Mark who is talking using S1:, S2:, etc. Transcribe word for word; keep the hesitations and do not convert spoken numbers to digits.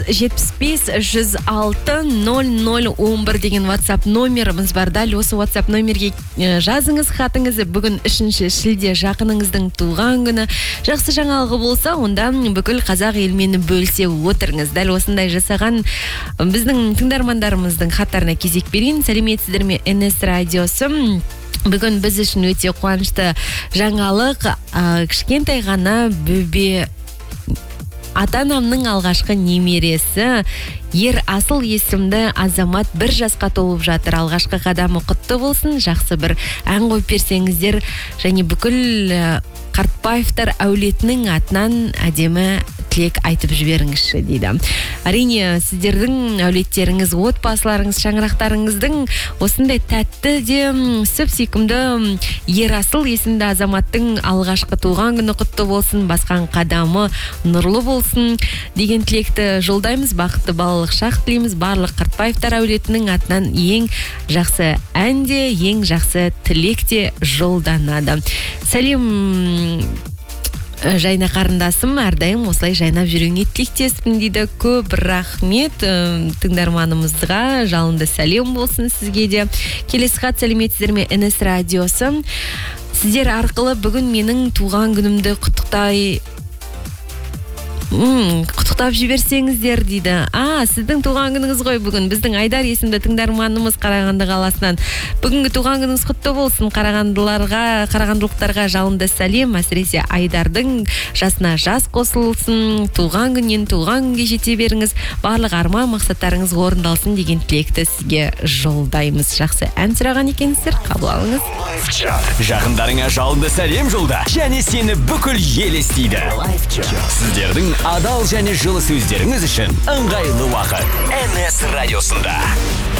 S1: жетпіс бес жүз алты нөл нөл он бір деген WhatsApp номеріміз бар. Дәл осы WhatsApp номерге жазыңыз хатыңызды. Бүгін үшінші шілде, жақыныңыздың туған күні. Жақсы жаңалығы болса, онда бүкіл қазақ елмен бөлсе отырыңыз. Дәл осындай жасаған біздің тыңдармандарымыздың хаттарына кезек берейін. Сәлеметсіздер ме, эн эс радиосы. Бүгін біз үшін өте қуанышты жаңалық. Кішкентай ғана бөбе ата-анамның алғашқы немересі Ер Асыл есімді азамат бір жасқа толып жатыр. Алғашқы қадамы құтты болсын. Жақсы бір ән қойып берсеңіздер, және бүкіл Қартбаевтар әулетінің атынан әдемі тілек айтып жіберіңізші дейді. Әрине, сіздердің әулеттеріңіз, отбасыларыңыз, шаңырақтарыңыздың осындай тәтті де сүп сүйкімді Ер Асыл есімді азаматтың алғашқы туған күні құтты болсын, басқан қадамы нұрлы болсын деген тілекті жолдаймыз. Бақытты балалық шақ тілейміз. Барлық Қартбаевтар әулетінің атынан ең жақсы ән де, ең жақсы тілек те жолданады. Сәлем Жайна қарындасым, әрдайым осылай жайнап жүруіңе тілектеспін дейді. Көп рахмет тыңдарманымызға, жалынды сәлем болсын сізге де. Келесі хат: сәлеметсіздер ме, эн эс радиосы. Сіздер арқылы бүгін менің туған күнімді құттықтай Мм, құттықтап жіберсеңіздер дейді. А, сіздің туған күніңіз ғой бүгін. Біздің Айдар есімді тыңдарманымыз Қарағанды қаласынан. Бүгінгі туған күніңіз құтты болсын. Қарағандыларға, қарағандылықтарға жалынды сәлем. Әсіресе Айдардың жасына жас қосылсын. Туған күннен туған күнге жете беріңіз. Барлық арман мақсаттарыңыз орындалсын деген тілекті сізге жолдаймыз. Жақсы ән сұраған екенсіздер, қабыл алыңыз.
S2: Жақындарыңа жалынды сәлем жолда, және сені бүкіл ел естиді. Сіздердің адал және жылы сөздеріңіз үшін ыңғайлы уақыт эн эс радиосында.